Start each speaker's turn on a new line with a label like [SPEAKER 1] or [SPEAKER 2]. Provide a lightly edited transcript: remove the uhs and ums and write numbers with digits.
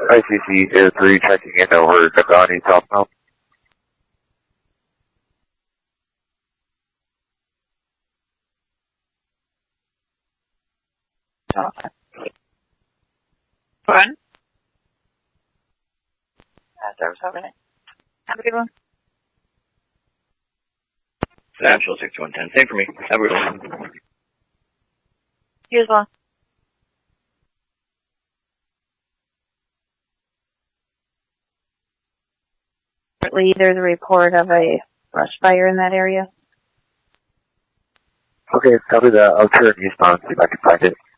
[SPEAKER 1] ICC Air 3 checking in over Nagani, Southbound.
[SPEAKER 2] Fun. Driver's having it. Have a good one.
[SPEAKER 3] Actual 6110. Same for me. Have a good one.
[SPEAKER 2] You as well. Currently, there's a report of a brush fire in that area.
[SPEAKER 1] Okay, copy that. I'll turn eastbound, see if I can find it.